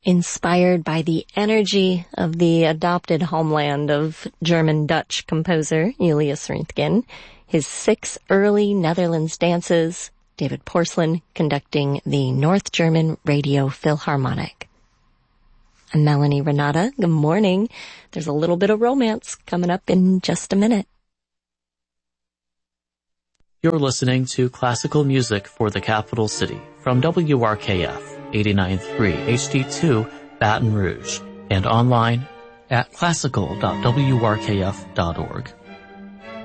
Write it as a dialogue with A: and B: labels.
A: Inspired by the energy of the adopted homeland of German-Dutch composer Julius Röntgen, his 6 early Netherlands dances, David Porcelain conducting the North German Radio Philharmonic. I'm Melanie Renata. Good morning. There's a little bit of romance coming up in just a minute.
B: You're listening to Classical Music for the Capital City from WRKF 89.3 HD2 Baton Rouge and online at classical.wrkf.org.